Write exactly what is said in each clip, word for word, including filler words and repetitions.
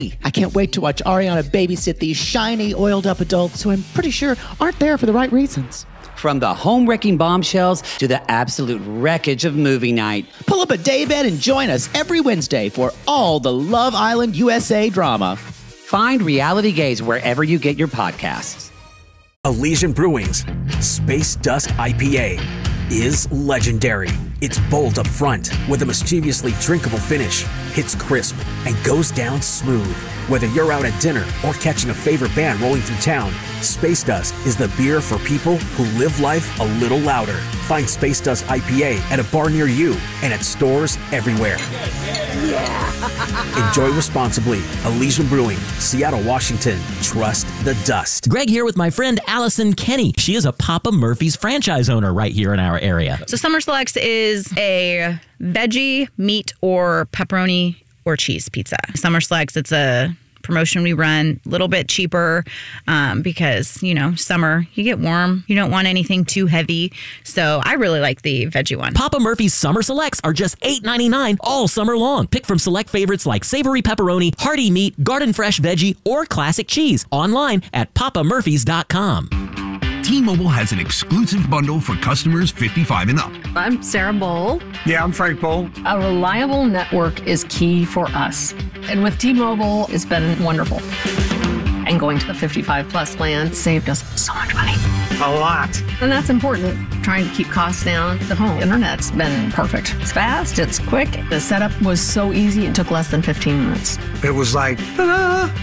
I can't wait to watch Ariana babysit these shiny, oiled-up adults who I'm pretty sure aren't there for the right reasons. From the home-wrecking bombshells to the absolute wreckage of movie night. Pull up a daybed and join us every Wednesday for all the Love Island U S A drama. Find Reality Gaze wherever you get your podcasts. Elysian Brewing's Space Dust I P A is legendary. It's bold up front with a mischievously drinkable finish, hits crisp, and goes down smooth. Whether you're out at dinner or catching a favorite band rolling through town, Space Dust is the beer for people who live life a little louder. Find Space Dust I P A at a bar near you and at stores everywhere. Yeah. Enjoy responsibly. Elysian Brewing, Seattle, Washington. Trust the dust. Greg here with my friend Allison Kenny. She is a Papa Murphy's franchise owner right here in our area. So Summer Selects is a veggie, meat, or pepperoni or cheese pizza. Summer Selects, it's a promotion we run, a little bit cheaper um, because, you know, summer, you get warm. You don't want anything too heavy. So I really like the veggie one. Papa Murphy's Summer Selects are just eight ninety-nine all summer long. Pick from select favorites like savory pepperoni, hearty meat, garden fresh veggie, or classic cheese. Online at papa murphys dot com. T-Mobile has an exclusive bundle for customers fifty-five and up. I'm Sarah Bowl. Yeah, I'm Frank Bowl. A reliable network is key for us. And with T-Mobile, it's been wonderful. And going to the fifty-five plus plan saved us so much money. A lot. And that's important. Trying to keep costs down. The home internet's been perfect. It's fast, it's quick. The setup was so easy, it took less than fifteen minutes. It was like, ta-da!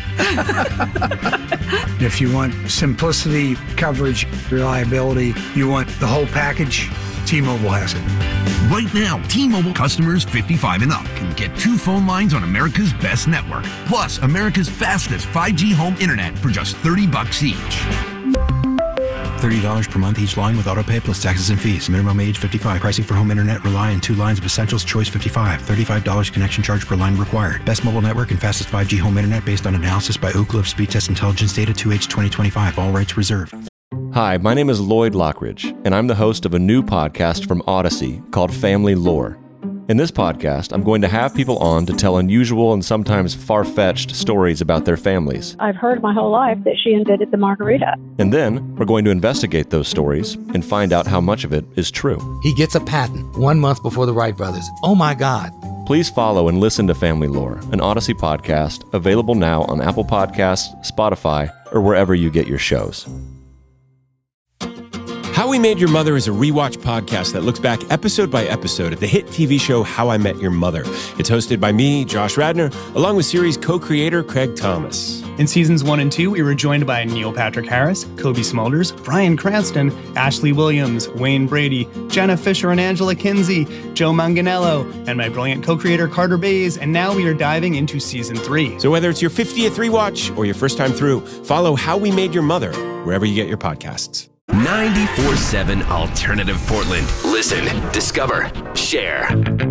If you want simplicity, coverage, reliability, you want the whole package, T-Mobile has it. Right now, T-Mobile customers fifty-five and up can get two phone lines on America's best network, plus America's fastest five G home internet for just thirty bucks each. thirty dollars per month each line with autopay plus taxes and fees. Minimum age fifty-five. Pricing for home internet rely on two lines of Essentials Choice fifty-five. thirty-five dollars connection charge per line required. Best mobile network and fastest five G home internet based on analysis by Ookla of Speed Test Intelligence Data two H twenty twenty-five. All rights reserved. Hi, my name is Lloyd Lockridge, and I'm the host of a new podcast from Odyssey called Family Lore. In this podcast, I'm going to have people on to tell unusual and sometimes far-fetched stories about their families. I've heard my whole life that she invented the margarita. And then, we're going to investigate those stories and find out how much of it is true. He gets a patent one month before the Wright brothers. Oh my God. Please follow and listen to Family Lore, an Odyssey podcast, available now on Apple Podcasts, Spotify, or wherever you get your shows. How We Made Your Mother is a rewatch podcast that looks back episode by episode at the hit T V show How I Met Your Mother. It's hosted by me, Josh Radnor, along with series co-creator Craig Thomas. In seasons one and two, we were joined by Neil Patrick Harris, Kobe Smulders, Bryan Cranston, Ashley Williams, Wayne Brady, Jenna Fisher and Angela Kinsey, Joe Manganiello, and my brilliant co-creator Carter Bays, and now we are diving into season three. So whether it's your fiftieth rewatch or your first time through, follow How We Made Your Mother wherever you get your podcasts. ninety-four seven Alternative Portland. Listen, discover, share.